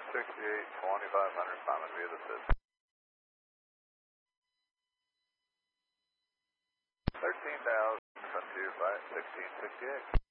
68, 2500, Simon via the system. 13,000, 2, 1668.